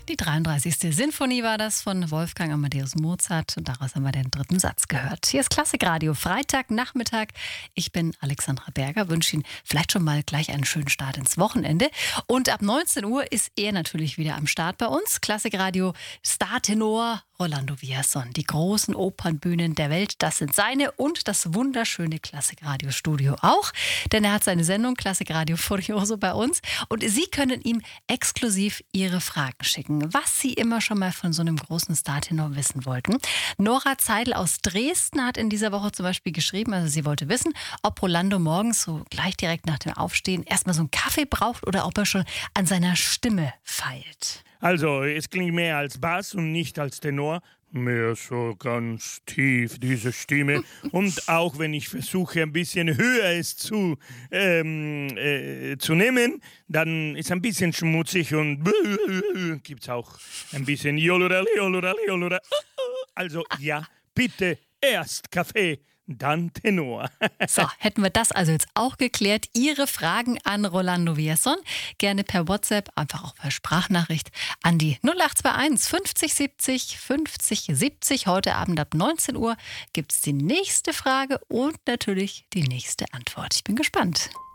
Die 33. Sinfonie war das von Wolfgang Amadeus Mozart und daraus haben wir den dritten Satz gehört. Hier ist Klassikradio, Freitagnachmittag. Ich bin Alexandra Berger, wünsche Ihnen vielleicht schon mal gleich einen schönen Start ins Wochenende. Und ab 19 Uhr ist er natürlich wieder am Start bei uns. Klassikradio Startenor Rolando Villazón. Die großen Opernbühnen der Welt, das sind seine und das wunderschöne Klassikradiostudio auch. Denn er hat seine Sendung Klassikradio Furioso bei uns und Sie können ihm exklusiv Ihre Fragen schicken, was Sie immer schon mal von so einem großen Startenor wissen wollten. Nora Zeidel aus Dresden hat in dieser Woche zum Beispiel geschrieben, also sie wollte wissen, ob Rolando morgens so gleich direkt nach dem Aufstehen erstmal so einen Kaffee braucht oder ob er schon an seiner Stimme feilt. Also, es klingt mehr als Bass und nicht als Tenor. Mehr so ganz tief, diese Stimme. Und auch wenn ich versuche, ein bisschen höher es zu nehmen, dann ist ein bisschen schmutzig und gibt es auch ein bisschen Jolorali, Jolorali, Jolorali. Also ja, bitte erst Kaffee, dann Tenor. So, hätten wir das also jetzt auch geklärt. Ihre Fragen an Rolando Villazón gerne per WhatsApp, einfach auch per Sprachnachricht an die 0821 50 70 50 70. Heute Abend ab 19 Uhr gibt es die nächste Frage und natürlich die nächste Antwort. Ich bin gespannt.